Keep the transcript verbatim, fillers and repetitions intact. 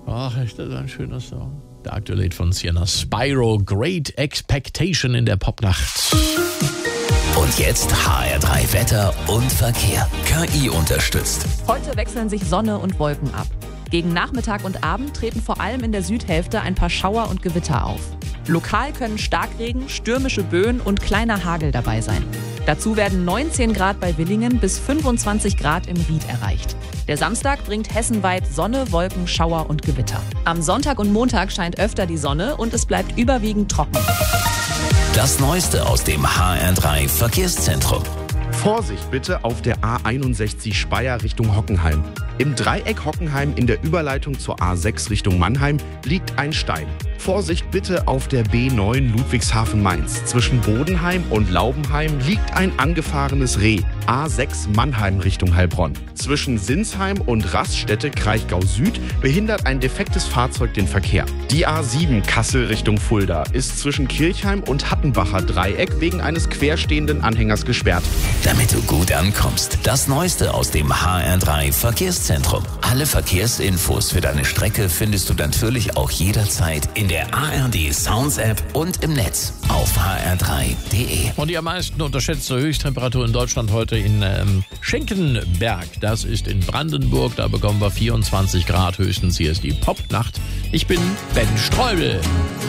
Ach, ist das ein schöner Song. Der aktuelle Lied von Sienna Spyro, Great Expectation in der Popnacht. Und jetzt H R drei Wetter und Verkehr. K I unterstützt. Heute wechseln sich Sonne und Wolken ab. Gegen Nachmittag und Abend treten vor allem in der Südhälfte ein paar Schauer und Gewitter auf. Lokal können Starkregen, stürmische Böen und kleiner Hagel dabei sein. Dazu werden neunzehn Grad bei Willingen bis fünfundzwanzig Grad im Ried erreicht. Der Samstag bringt hessenweit Sonne, Wolken, Schauer und Gewitter. Am Sonntag und Montag scheint öfter die Sonne und es bleibt überwiegend trocken. Das Neueste aus dem H R drei Verkehrszentrum. Vorsicht bitte auf der A einundsechzig Speyer Richtung Hockenheim. Im Dreieck Hockenheim in der Überleitung zur A sechs Richtung Mannheim liegt ein Stein. Vorsicht bitte auf der B neun Ludwigshafen-Mainz. Zwischen Bodenheim und Laubenheim liegt ein angefahrenes Reh. A sechs Mannheim Richtung Heilbronn. Zwischen Sinsheim und Raststätte Kraichgau Süd behindert ein defektes Fahrzeug den Verkehr. Die A sieben Kassel Richtung Fulda ist zwischen Kirchheim und Hattenbacher Dreieck wegen eines querstehenden Anhängers gesperrt. Damit du gut ankommst, das Neueste aus dem H R drei Verkehrszentrum. Alle Verkehrsinfos für deine Strecke findest du natürlich auch jederzeit in der A R D Sounds App und im Netz auf h r drei punkt d e. Und die am meisten unterschätzte Höchsttemperatur in Deutschland heute in ähm, Schenkenberg. Das ist in Brandenburg. Da bekommen wir vierundzwanzig Grad höchstens. Hier ist die Popnacht. Ich bin Ben Streubel.